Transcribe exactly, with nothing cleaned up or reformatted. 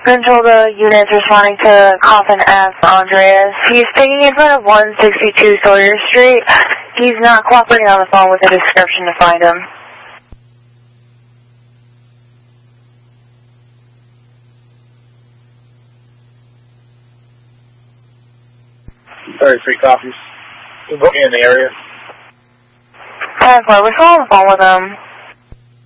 Control, the units responding to Coffin F. Andreas. He's picking in front of one sixty-two Sawyer Street. He's not cooperating on the phone with a description to find him. thirty-three copies. We'll book you in the area. ten four, we're still on the phone with him.